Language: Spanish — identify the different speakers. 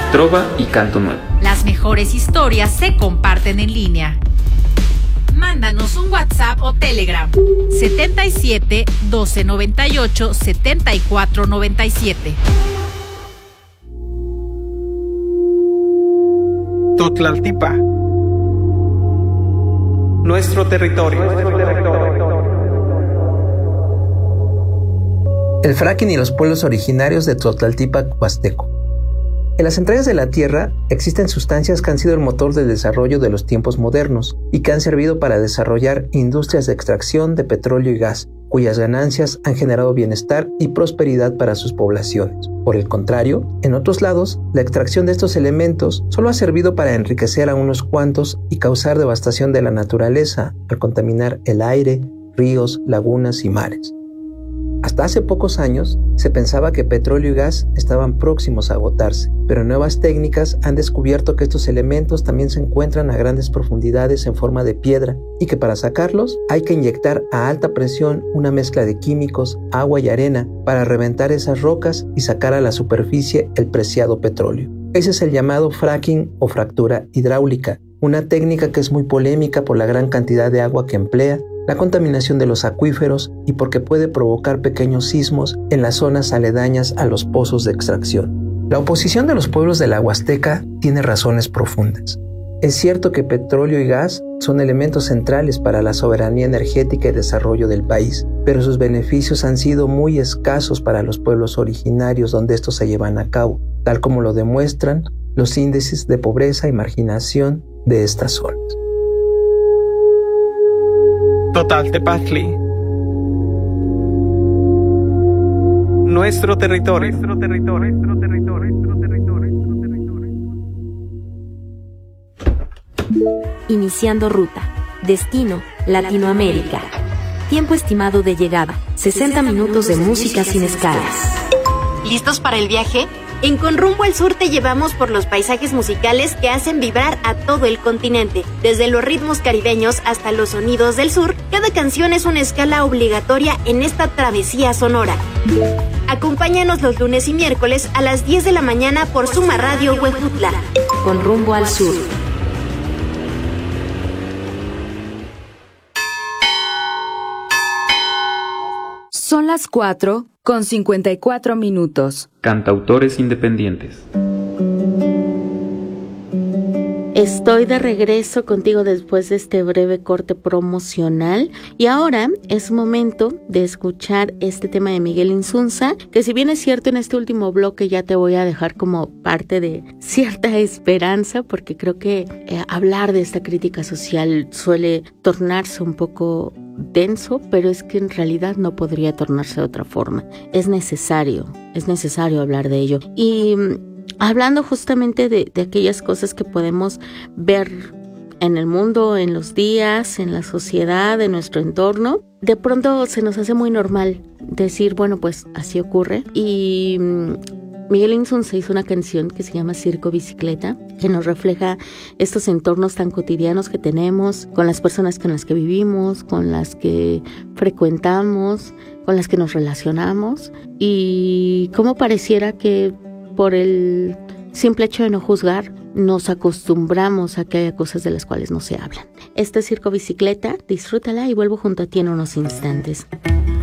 Speaker 1: trova y canto nuevo.
Speaker 2: Las mejores historias se comparten en línea. Mándanos un WhatsApp o Telegram 77 12 98 74 97.
Speaker 3: Totlaltipa, nuestro territorio.
Speaker 4: El fracking y los pueblos originarios de Totlaltipa huasteco. En las entrañas de la Tierra existen sustancias que han sido el motor del desarrollo de los tiempos modernos y que han servido para desarrollar industrias de extracción de petróleo y gas, cuyas ganancias han generado bienestar y prosperidad para sus poblaciones. Por el contrario, en otros lados, la extracción de estos elementos solo ha servido para enriquecer a unos cuantos y causar devastación de la naturaleza al contaminar el aire, ríos, lagunas y mares. Hasta hace pocos años se pensaba que petróleo y gas estaban próximos a agotarse, pero nuevas técnicas han descubierto que estos elementos también se encuentran a grandes profundidades en forma de piedra y que para sacarlos hay que inyectar a alta presión una mezcla de químicos, agua y arena para reventar esas rocas y sacar a la superficie el preciado petróleo. Ese es el llamado fracking o fractura hidráulica, una técnica que es muy polémica por la gran cantidad de agua que emplea, la contaminación de los acuíferos y porque puede provocar pequeños sismos en las zonas aledañas a los pozos de extracción. La oposición de los pueblos de la Huasteca tiene razones profundas. Es cierto que petróleo y gas son elementos centrales para la soberanía energética y desarrollo del país, pero sus beneficios han sido muy escasos para los pueblos originarios donde estos se llevan a cabo, tal como lo demuestran los índices de pobreza y marginación de estas zonas.
Speaker 3: Totaltepazli, nuestro territorio.
Speaker 5: Iniciando ruta. Destino, Latinoamérica. Tiempo estimado de llegada, 60 minutos de música sin escalas.
Speaker 6: ¿Listos para el viaje? En Con Rumbo al Sur te llevamos por los paisajes musicales que hacen vibrar a todo el continente. Desde los ritmos caribeños hasta los sonidos del sur, cada canción es una escala obligatoria en esta travesía sonora. Acompáñanos los lunes y miércoles a las 10 de la mañana por Suma Radio Huejutla.
Speaker 5: Con Rumbo al Sur.
Speaker 7: Son las 4:54.
Speaker 1: Cantautores independientes.
Speaker 8: Estoy de regreso contigo después de este breve corte promocional y ahora es momento de escuchar este tema de Miguel Insunza, que si bien es cierto en este último bloque ya te voy a dejar como parte de cierta esperanza, porque creo que hablar de esta crítica social suele tornarse un poco denso, pero es que en realidad no podría tornarse de otra forma. Es necesario hablar de ello. Y hablando justamente de aquellas cosas que podemos ver en el mundo, en los días, en la sociedad, en nuestro entorno, de pronto se nos hace muy normal decir, bueno, pues así ocurre. Y Miguel Insunza hizo una canción que se llama Circo Bicicleta, que nos refleja estos entornos tan cotidianos que tenemos, con las personas con las que vivimos, con las que frecuentamos, con las que nos relacionamos, y cómo pareciera que por el simple hecho de no juzgar, nos acostumbramos a que haya cosas de las cuales no se hablan. Este Circo Bicicleta, disfrútala y vuelvo junto a ti en unos instantes.